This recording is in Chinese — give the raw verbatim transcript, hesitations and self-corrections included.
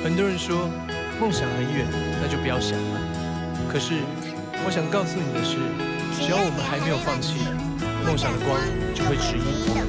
很多人说梦想很远，那就不要想了。可是我想告诉你的是，只要我们还没有放弃，梦想的光就会指引我们。